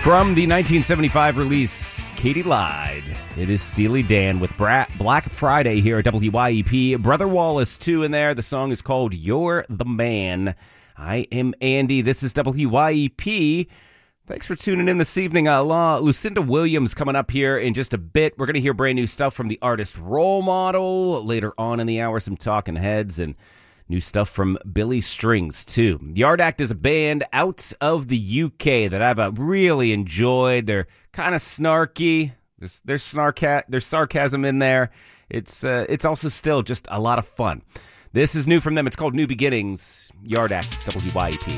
From the 1975 release, Katie Lied. It is Steely Dan with Black Friday here at WYEP. Brother Wallace, too, in there. The song is called You're the Man. I am Andy. This is WYEP. Thanks for tuning in this evening. Lucinda Williams coming up here in just a bit. We're going to hear brand new stuff from the artist Role Model. Later on in the hour, some Talking Heads and new stuff from Billy Strings, too. Yard Act is a band out of the UK that I've really enjoyed. They're kind of snarky. There's sarcasm in there. It's also still just a lot of fun. This is new from them. It's called New Beginnings. Yard Act, WYEP.